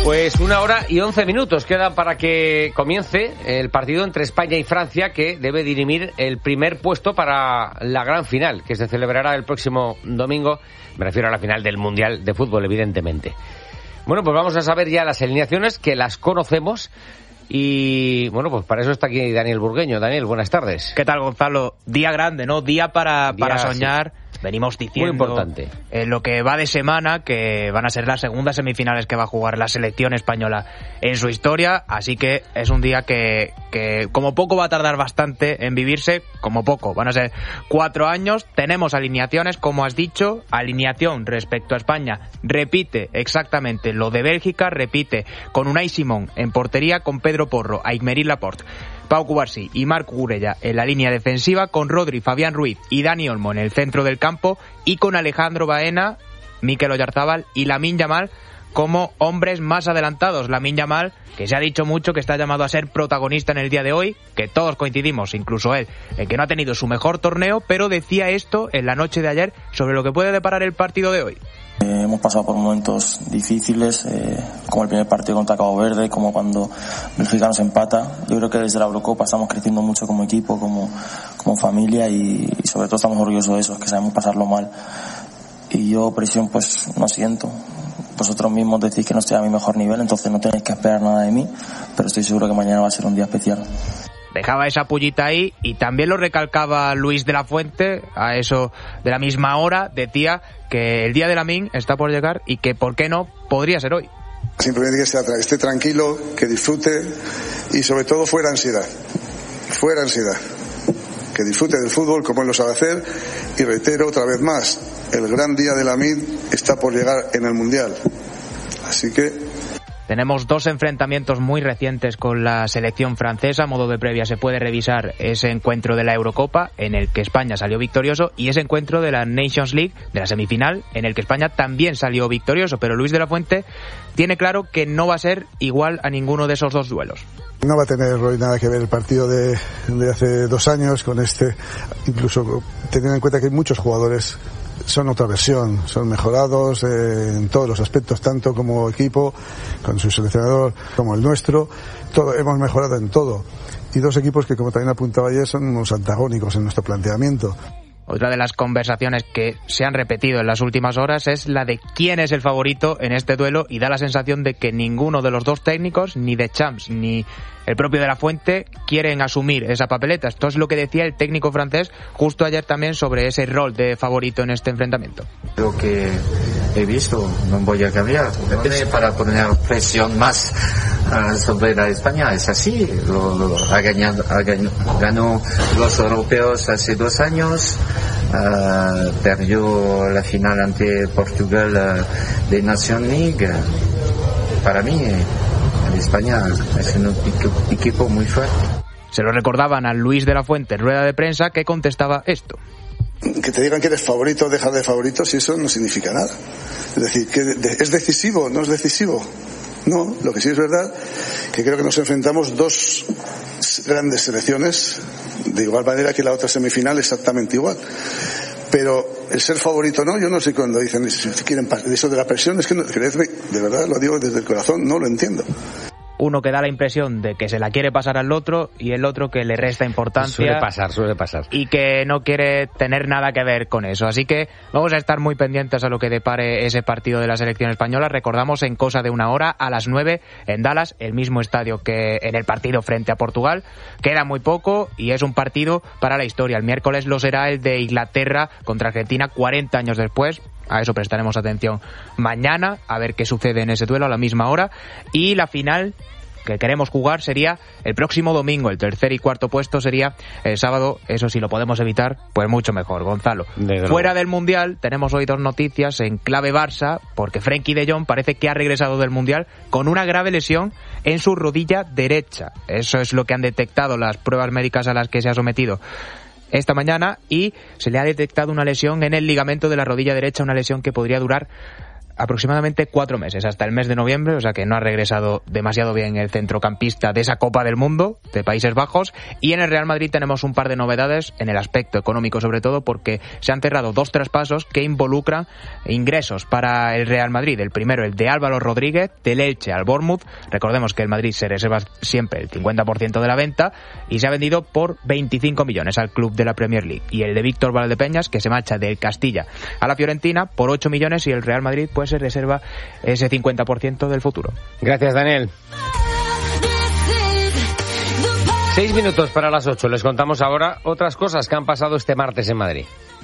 Pues 1 hora y 11 minutos quedan para que comience el partido entre España y Francia, que debe dirimir el primer puesto para la gran final, que se celebrará el próximo domingo. Me refiero a la final del Mundial de Fútbol, evidentemente. Bueno, pues vamos a saber ya las alineaciones, que las conocemos. Y bueno, pues para eso está aquí Daniel Burgueño. Daniel, buenas tardes. ¿Qué tal, Gonzalo? Día grande, ¿no? Día para soñar. Sí. Venimos diciendo muy importante. Lo que va de semana, que van a ser las segundas semifinales que va a jugar la selección española en su historia, así que es un día que como poco va a tardar bastante en vivirse, como poco, van a ser 4 años. Tenemos alineaciones, como has dicho, alineación respecto a España, repite exactamente lo de Bélgica, repite con Unai Simón en portería, con Pedro Porro, Aymeric Laporte, Pau Cubarsí y Marc Gurella en la línea defensiva, con Rodri, Fabián Ruiz y Dani Olmo en el centro del campo, y con Alejandro Baena, Mikel Oyarzábal y Lamine Yamal como hombres más adelantados. Lamine Yamal, que se ha dicho mucho que está llamado a ser protagonista en el día de hoy, que todos coincidimos, incluso él, en que no ha tenido su mejor torneo, pero decía esto en la noche de ayer sobre lo que puede deparar el partido de hoy. Hemos pasado por momentos difíciles, como el primer partido contra Cabo Verde, como cuando Bélgica nos empata. Yo creo que desde la Eurocopa estamos creciendo mucho como equipo, como familia, y sobre todo estamos orgullosos de eso, que sabemos pasarlo mal. Y yo presión pues no siento. Vosotros mismos decís que no estoy a mi mejor nivel, entonces no tenéis que esperar nada de mí, pero estoy seguro que mañana va a ser un día especial. Dejaba esa pullita ahí, y también lo recalcaba Luis de la Fuente a eso de la misma hora. Decía que el día de Lamine está por llegar y que, ¿por qué no?, podría ser hoy. Simplemente que esté tranquilo, que disfrute y sobre todo fuera ansiedad, que disfrute del fútbol como él lo sabe hacer. Y reitero otra vez más, el gran día de Lamine está por llegar en el Mundial, así que... Tenemos 2 enfrentamientos muy recientes con la selección francesa. A modo de previa se puede revisar ese encuentro de la Eurocopa, en el que España salió victorioso, y ese encuentro de la Nations League, de la semifinal, en el que España también salió victorioso. Pero Luis de la Fuente tiene claro que no va a ser igual a ninguno de esos 2 duelos. No va a tener hoy nada que ver el partido de hace 2 años con este, incluso teniendo en cuenta que hay muchos jugadores son otra versión, son mejorados en todos los aspectos, tanto como equipo, con su seleccionador, como el nuestro. Hemos mejorado en todo. Y 2 equipos que, como también apuntaba ayer, son unos antagónicos en nuestro planteamiento. Otra de las conversaciones que se han repetido en las últimas horas es la de quién es el favorito en este duelo, y da la sensación de que ninguno de los 2 técnicos, ni Deschamps ni el propio de la Fuente, quieren asumir esa papeleta. Esto es lo que decía el técnico francés justo ayer también sobre ese rol de favorito en este enfrentamiento. Lo que he visto no voy a cambiar para poner presión más sobre la España. Es así, ganó los europeos hace 2 años, perdió la final ante Portugal de Nation League. Para mí España es un equipo muy fuerte. Se lo recordaban a Luis de la Fuente en rueda de prensa, que contestaba esto. Que te digan que eres favorito, dejar de favorito, si eso no significa nada. Es decir, que es decisivo, no es decisivo. No, lo que sí es verdad, que creo que nos enfrentamos 2 grandes selecciones, de igual manera que la otra semifinal, exactamente igual. Pero el ser favorito no, yo no sé cuando dicen si quieren eso de la presión, es que no, creedme, de verdad lo digo desde el corazón, no lo entiendo. Uno que da la impresión de que se la quiere pasar al otro, y el otro que le resta importancia. Suele pasar. Y que no quiere tener nada que ver con eso. Así que vamos a estar muy pendientes a lo que depare ese partido de la selección española. Recordamos, en cosa de 1 hora, a las 9 en Dallas, el mismo estadio que en el partido frente a Portugal. Queda muy poco y es un partido para la historia. El miércoles lo será el de Inglaterra contra Argentina, 40 años después. A eso prestaremos atención mañana, a ver qué sucede en ese duelo a la misma hora. Y la final que queremos jugar sería el próximo domingo. El 3er y 4º puesto sería el sábado. Eso, si lo podemos evitar, pues mucho mejor, Gonzalo. Fuera del Mundial, tenemos hoy 2 noticias en clave Barça, porque Frenkie de Jong parece que ha regresado del Mundial con una grave lesión en su rodilla derecha. Eso es lo que han detectado las pruebas médicas a las que se ha sometido esta mañana, y se le ha detectado una lesión en el ligamento de la rodilla derecha, una lesión que podría durar aproximadamente 4 meses, hasta el mes de noviembre, o sea que no ha regresado demasiado bien el centrocampista de esa Copa del Mundo de Países Bajos. Y en el Real Madrid tenemos un par de novedades en el aspecto económico, sobre todo porque se han cerrado 2 traspasos que involucran ingresos para el Real Madrid. El primero, el de Álvaro Rodríguez, del Elche al Bournemouth. Recordemos que el Madrid se reserva siempre el 50% de la venta y se ha vendido por 25 millones al club de la Premier League. Y el de Víctor Valdepeñas, que se marcha del Castilla a la Fiorentina por 8 millones, y el Real Madrid pues se reserva ese 50% del futuro. Gracias, Daniel. 6 minutos para las 8. Les contamos ahora otras cosas que han pasado este martes en Madrid.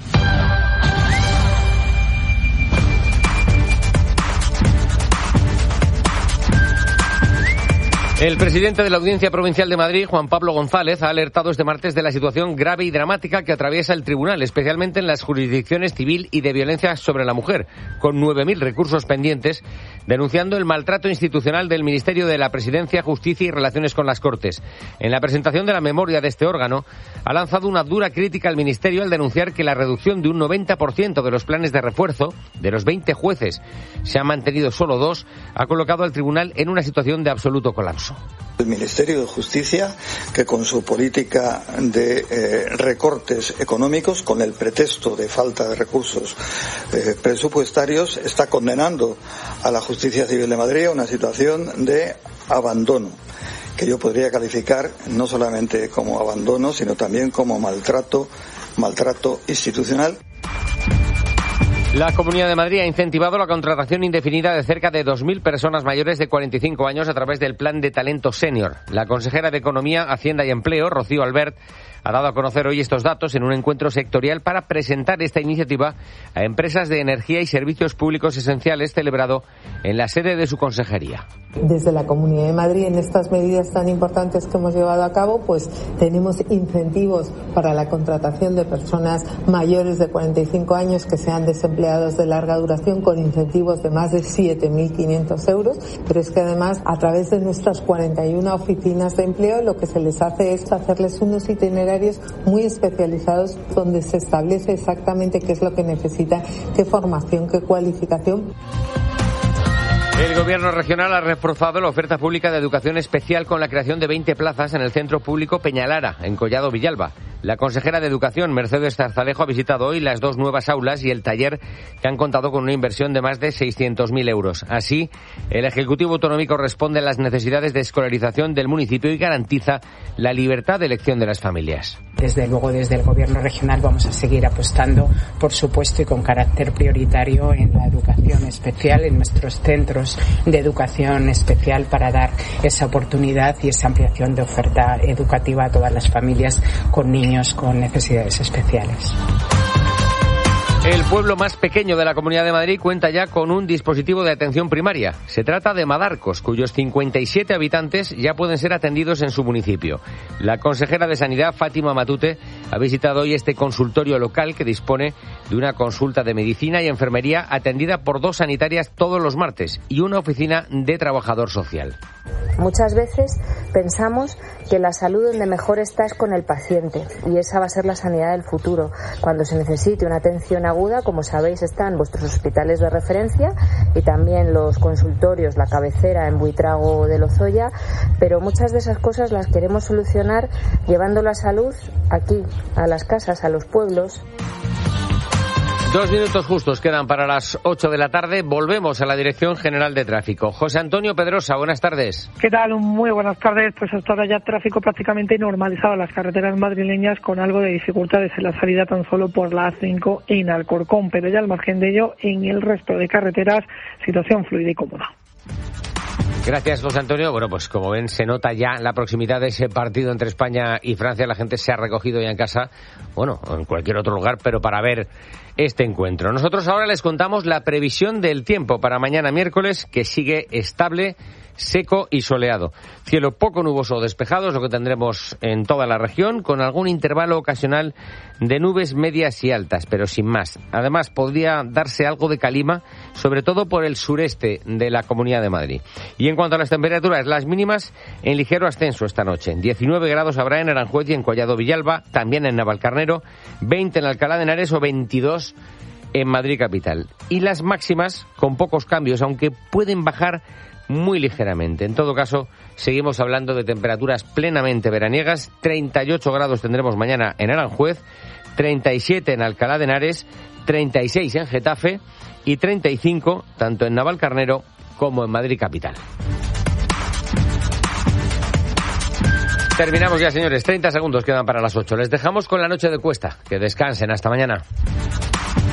El presidente de la Audiencia Provincial de Madrid, Juan Pablo González, ha alertado este martes de la situación grave y dramática que atraviesa el tribunal, especialmente en las jurisdicciones civil y de violencia sobre la mujer, con 9.000 recursos pendientes, denunciando el maltrato institucional del Ministerio de la Presidencia, Justicia y Relaciones con las Cortes. En la presentación de la memoria de este órgano, ha lanzado una dura crítica al Ministerio al denunciar que la reducción de un 90% de los planes de refuerzo, de los 20 jueces, se han mantenido solo 2, ha colocado al tribunal en una situación de absoluto colapso. El Ministerio de Justicia, que con su política de recortes económicos, con el pretexto de falta de recursos presupuestarios, está condenando a la Justicia Civil de Madrid a una situación de abandono, que yo podría calificar no solamente como abandono, sino también como maltrato institucional. La Comunidad de Madrid ha incentivado la contratación indefinida de cerca de 2.000 personas mayores de 45 años a través del Plan de Talento Senior. La consejera de Economía, Hacienda y Empleo, Rocío Albert, ha dado a conocer hoy estos datos en un encuentro sectorial para presentar esta iniciativa a empresas de energía y servicios públicos esenciales, celebrado en la sede de su consejería. Desde la Comunidad de Madrid, en estas medidas tan importantes que hemos llevado a cabo, pues tenemos incentivos para la contratación de personas mayores de 45 años que sean desempleados de larga duración, con incentivos de más de 7.500 euros, pero es que además, a través de nuestras 41 oficinas de empleo, lo que se les hace es hacerles unos itinerarios muy especializados donde se establece exactamente qué es lo que necesita, qué formación, qué cualificación. El Gobierno regional ha reforzado la oferta pública de educación especial con la creación de 20 plazas en el Centro Público Peñalara, en Collado Villalba. La consejera de Educación, Mercedes Zarzalejo, ha visitado hoy las 2 nuevas aulas y el taller, que han contado con una inversión de más de 600.000 euros. Así, el Ejecutivo Autonómico responde a las necesidades de escolarización del municipio y garantiza la libertad de elección de las familias. Desde luego, desde el Gobierno regional vamos a seguir apostando, por supuesto, y con carácter prioritario en la educación especial, en nuestros centros de educación especial, para dar esa oportunidad y esa ampliación de oferta educativa a todas las familias con niños con necesidades especiales. El pueblo más pequeño de la Comunidad de Madrid cuenta ya con un dispositivo de atención primaria. Se trata de Madarcos, cuyos 57 habitantes ya pueden ser atendidos en su municipio. La consejera de Sanidad, Fátima Matute, ha visitado hoy este consultorio local que dispone de una consulta de medicina y enfermería atendida por 2 sanitarias todos los martes y una oficina de trabajador social. Muchas veces pensamos que la salud donde mejor está es con el paciente, y esa va a ser la sanidad del futuro. Cuando se necesite una atención aguda, como sabéis, están vuestros hospitales de referencia y también los consultorios, la cabecera en Buitrago de Lozoya, pero muchas de esas cosas las queremos solucionar llevando la salud aquí, a las casas, a los pueblos. 2 minutos justos quedan para las 8 de la tarde. Volvemos a la Dirección General de Tráfico. José Antonio Pedrosa, buenas tardes. ¿Qué tal? Muy buenas tardes. Pues hasta ahora ya tráfico prácticamente normalizado en las carreteras madrileñas, con algo de dificultades en la salida tan solo por la A5 en Alcorcón, pero ya al margen de ello, en el resto de carreteras, situación fluida y cómoda. Gracias, José Antonio. Bueno, pues como ven, se nota ya la proximidad de ese partido entre España y Francia. La gente se ha recogido ya en casa, bueno, en cualquier otro lugar, pero para ver este encuentro. Nosotros ahora les contamos la previsión del tiempo para mañana miércoles, que sigue estable, seco y soleado. Cielo poco nuboso o despejado es lo que tendremos en toda la región, con algún intervalo ocasional de nubes medias y altas, pero sin más. Además, podría darse algo de calima, sobre todo por el sureste de la Comunidad de Madrid. Y en cuanto a las temperaturas, las mínimas en ligero ascenso esta noche. 19 grados habrá en Aranjuez y en Collado Villalba, también en Navalcarnero, 20 en Alcalá de Henares o 22 en Madrid capital. Y las máximas con pocos cambios, aunque pueden bajar muy ligeramente. En todo caso, seguimos hablando de temperaturas plenamente veraniegas. 38 grados tendremos mañana en Aranjuez, 37 en Alcalá de Henares, 36 en Getafe y 35 tanto en Navalcarnero como en Madrid capital. Terminamos ya, señores. 30 segundos quedan para las 8. Les dejamos con la noche de Cuesta. Que descansen. Hasta mañana.